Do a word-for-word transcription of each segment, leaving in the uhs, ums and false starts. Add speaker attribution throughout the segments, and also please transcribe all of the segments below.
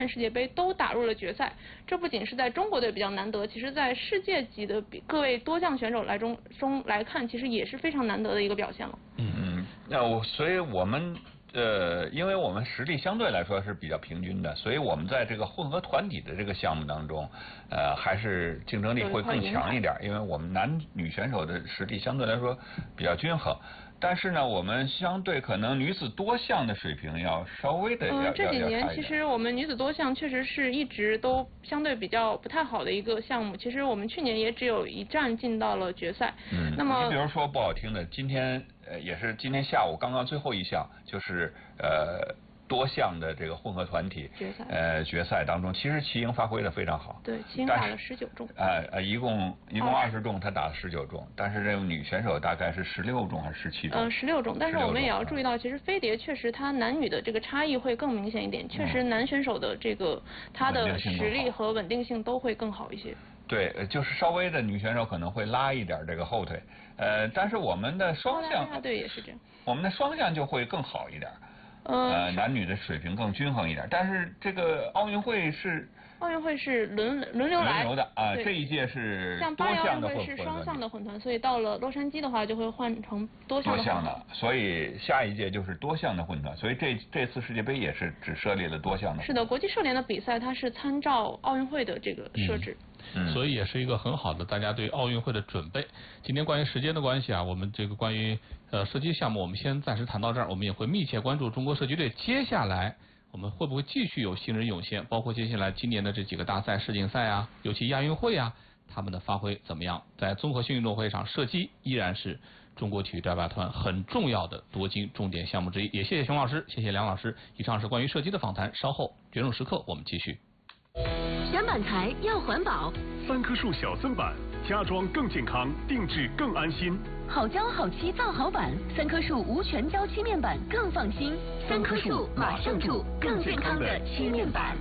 Speaker 1: 世界杯都打入了决赛，这不仅是在中国队比较难得，其实在世界级的各位多项选手来中中来看，其实也是非常难得的一个表现了。
Speaker 2: 嗯嗯，那我所以我们呃，因为我们实力相对来说是比较平均的，所以我们在这个混合团体的这个项目当中，呃，还是竞争力会更强一点，因为我们男女选手的实力相对来说比较均衡。但是呢，我们相对可能女子多项的水平要稍微的要要
Speaker 1: 嗯，这几
Speaker 2: 要
Speaker 1: 年其实我们女子多项确实是一直都相对比较不太好的一个项目。其实我们去年也只有一站进到了决赛。
Speaker 2: 嗯，
Speaker 1: 那么
Speaker 2: 你比如说不好听的，今天呃也是今天下午刚刚最后一项就是呃。多项的这个混合团体
Speaker 1: 决赛，
Speaker 2: 呃决赛当中，其实齐莹发挥的非常好。
Speaker 1: 对，齐莹打了十九中。
Speaker 2: 呃呃，一共一共二十中，她打了十九中，但是这个女选手大概是十六中还是十七中？
Speaker 1: 嗯，十六中。但是我们也要注意到，其实飞碟确实它男女的这个差异会更明显一点。确实，男选手的这个他的实力和稳定性都会更好一些。
Speaker 2: 对，就是稍微的女选手可能会拉一点这个后腿，呃，但是我们的双项，
Speaker 1: 对也是这样，
Speaker 2: 我们的双项就会更好一点。呃，男女的水平更均衡一点，但是这个奥运会是
Speaker 1: 奥运会是轮轮流来
Speaker 2: 轮流的啊，这一届是
Speaker 1: 像巴黎奥运会是双项的混团，所以到了洛杉矶的话就会换成多项的混团。
Speaker 2: 多项的，所以下一届就是多项的混团，所以这这次世界杯也是只设立了多项的。
Speaker 1: 是的，国际射联的比赛它是参照奥运会的这个设置。
Speaker 3: 嗯嗯、所以也是一个很好的大家对奥运会的准备。今天关于时间的关系啊，我们这个关于呃射击项目我们先暂时谈到这儿，我们也会密切关注中国射击队接下来我们会不会继续有新人涌现，包括接下来今年的这几个大赛世锦赛啊，尤其亚运会啊，他们的发挥怎么样？在综合性运动会上，射击依然是中国体育代表团很重要的夺金重点项目之一。也谢谢熊老师，谢谢梁老师。以上是关于射击的访谈，稍后决胜时刻我们继续。
Speaker 4: 选板材要环保，
Speaker 5: 三棵树小森板，家装更健康，定制更安心。
Speaker 4: 好胶好漆造好板，三棵树无全胶漆面板更放心。三棵树马上住更健康的漆面板。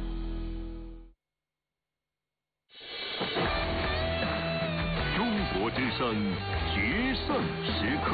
Speaker 5: 中国之声决胜时刻。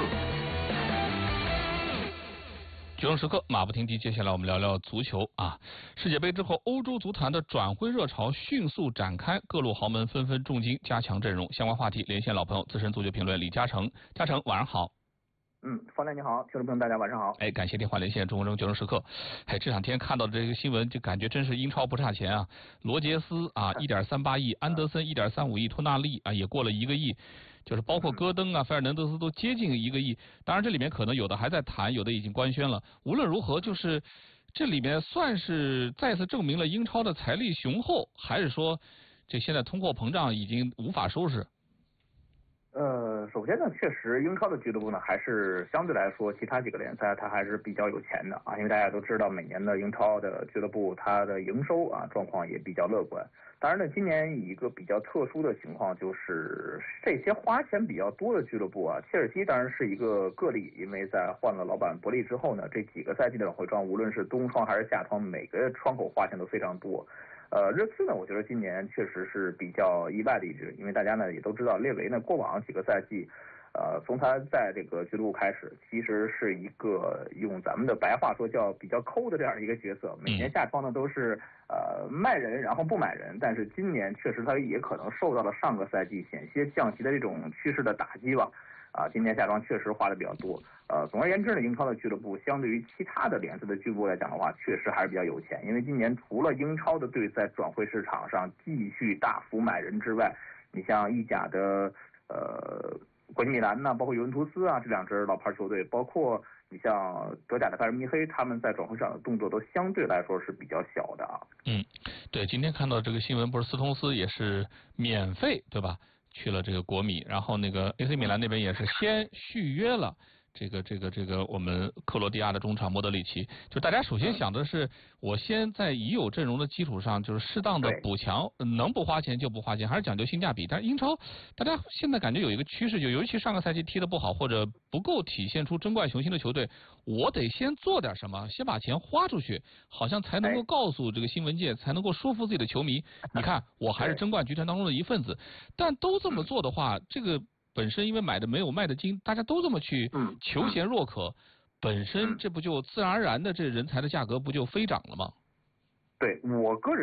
Speaker 3: 决胜时刻，马不停蹄。接下来我们聊聊足球啊。世界杯之后，欧洲足坛的转会热潮迅速展开，各路豪门纷纷重金加强阵容。相关话题连线老朋友，资深足球评论李嘉诚。嘉诚，晚上好。
Speaker 6: 嗯，方亮你好，听众朋友大家晚上好。
Speaker 3: 哎，感谢电话连线中国中决胜时刻。哎，这两天看到这个新闻，就感觉真是英超不差钱啊。罗杰斯啊，一点三八亿；安德森一点三五亿；托纳利啊，也过了一个亿。就是包括戈登啊、费尔南德斯都接近一个亿。当然，这里面可能有的还在谈，有的已经官宣了。无论如何，就是这里面算是再次证明了英超的财力雄厚，还是说这现在通货膨胀已经无法收拾？
Speaker 6: 呃，首先呢，确实英超的俱乐部呢，还是相对来说其他几个联赛它还是比较有钱的啊，因为大家都知道每年的英超的俱乐部它的营收啊状况也比较乐观。当然呢，今年一个比较特殊的情况就是这些花钱比较多的俱乐部啊，切尔西当然是一个个例，因为在换了老板伯利之后呢，这几个赛季的转会窗，无论是冬窗还是夏窗，每个窗口花钱都非常多。呃，热刺呢，我觉得今年确实是比较意外的一支，因为大家呢也都知道，列维呢过往几个赛季，呃，从他在这个俱乐部开始，其实是一个用咱们的白话说叫比较抠的这样一个角色，每年夏窗呢都是呃卖人然后不买人，但是今年确实他也可能受到了上个赛季险些降级的这种趋势的打击吧。啊，今年夏窗确实花的比较多。呃，总而言之呢，英超的俱乐部相对于其他的联赛的俱乐部来讲的话，确实还是比较有钱。因为今年除了英超的队在转会市场上继续大幅买人之外，你像意甲的呃国际米兰呐，包括尤文图斯啊这两支老牌球队，包括你像德甲的拜仁慕尼黑，他们在转会市场的动作都相对来说是比较小的啊。
Speaker 3: 嗯，对，今天看到这个新闻，不是斯通斯也是免费对吧？去了这个国米，然后那个 A C 米兰那边也是先续约了这个这个这个我们克罗地亚的中场莫德里奇。就大家首先想的是，我先在已有阵容的基础上，就是适当的补强，能不花钱就不花钱，还是讲究性价比。但是英超大家现在感觉有一个趋势，就尤其上个赛季踢得不好或者不够体现出争冠雄心的球队，我得先做点什么，先把钱花出去，好像才能够告诉这个新闻界，才能够说服自己的球迷，你看我还是争冠集团当中的一份子。但都这么做的话，这个本身因为买的没有卖的精，大家都这么去求贤若渴，本身这不就自然而然的这人才的价格不就飞涨了吗？
Speaker 6: 对，我个人